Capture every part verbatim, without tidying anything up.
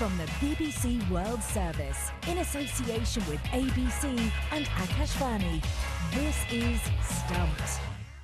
From the B B C World Service, in association with A B C and Akashvani, this is Stumped.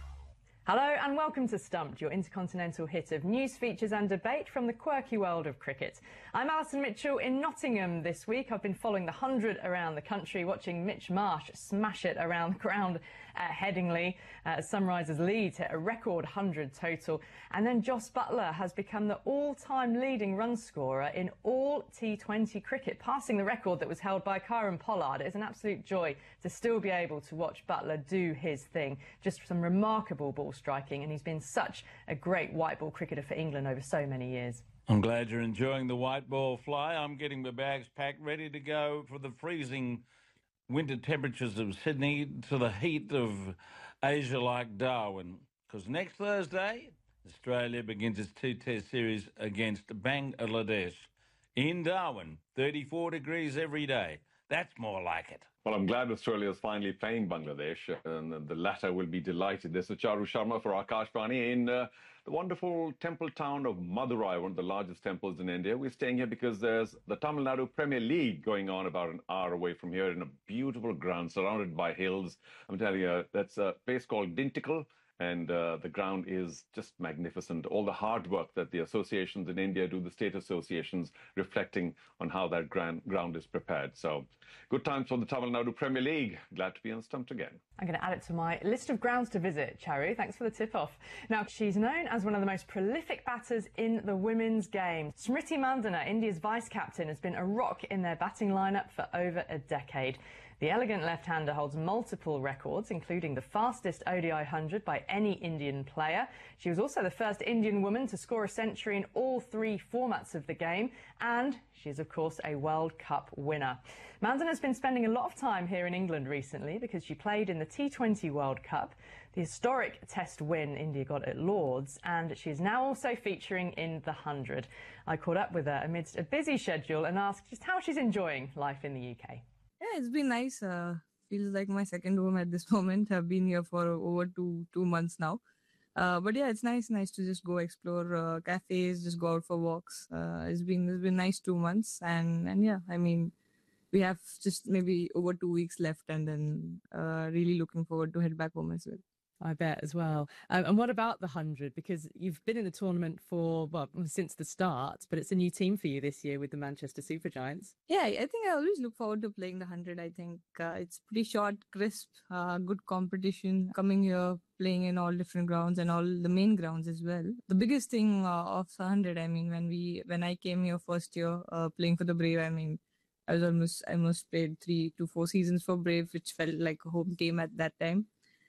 Hello and welcome to Stumped, your intercontinental hit of news, features and debate from the quirky world of cricket. I'm Alison Mitchell in Nottingham this week. I've been following the hundred around the country, watching Mitch Marsh smash it around the ground at Headingley. Uh, Sunrisers lead hit a record one hundred total. And then Jos Buttler has become the all-time leading run scorer in all T twenty cricket, passing the record that was held by Kieron Pollard. It's an absolute joy to still be able to watch Buttler do his thing. Just some remarkable ball striking, and he's been such a great white ball cricketer for England over so many years. I'm glad you're enjoying the white ball fly. I'm getting my bags packed, ready to go for the freezing winter temperatures of Sydney to the heat of Asia like Darwin. Because next Thursday, Australia begins its two-test series against Bangladesh in Darwin. thirty-four degrees every day. That's more like it. Well, I'm glad Australia is finally playing Bangladesh, and the latter will be delighted. This is Charu Sharma for Akashvani in uh, the wonderful temple town of Madurai, one of the largest temples in India. We're staying here because there's the Tamil Nadu Premier League going on about an hour away from here in a beautiful ground surrounded by hills. I'm telling you, that's a place called Dintikal. And uh, the ground is just magnificent. All the hard work that the associations in India do, the state associations, reflecting on how that grand ground is prepared. So good times for the Tamil Nadu Premier League. Glad to be on Stumped again. I'm going to add it to my list of grounds to visit, Charu. Thanks for the tip-off. Now, she's known as one of the most prolific batters in the women's game. Smriti Mandhana, India's vice-captain, has been a rock in their batting lineup for over a decade. The elegant left-hander holds multiple records, including the fastest O D I one hundred by any Indian player. She was also the first Indian woman to score a century in all three formats of the game, and she is, of course, a World Cup winner. Mandhana has been spending a lot of time here in England recently because she played in the T twenty World Cup, the historic Test win India got at Lord's, and she's now also featuring in the one hundred. I caught up with her amidst a busy schedule and asked just how she's enjoying life in the U K. Yeah, it's been nice. Uh, feels like my second home at this moment. I've been here for over two two months now. Uh, but yeah, it's nice, nice to just go explore uh, cafes, just go out for walks. Uh, it's been it's been nice two months, and and yeah, I mean, we have just maybe over two weeks left, and then uh, really looking forward to head back home as well. I bet as well. Um, and what about the one hundred? Because you've been in the tournament for, well, since the start, but it's a new team for you this year with the Manchester Supergiants. Yeah, I think I always look forward to playing the one hundred. I think uh, it's pretty short, crisp, uh, good competition. Coming here, playing in all different grounds and all the main grounds as well. The biggest thing uh, of one hundred, I mean, when we when I came here first year uh, playing for the Brave, I mean, I was almost I almost played three to four seasons for Brave, which felt like a home team at that time.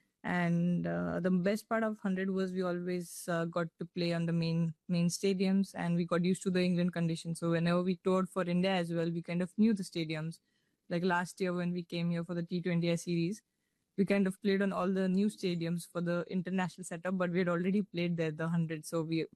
And uh, the best part of one hundred was we always uh, got to play on the main main stadiums, and we got used to the England conditions. So whenever we toured for India as well, we kind of knew the stadiums. Like last year when we came here for the T twenty series, we kind of played on all the new stadiums for the international setup, but we had already played there, the one hundred. So we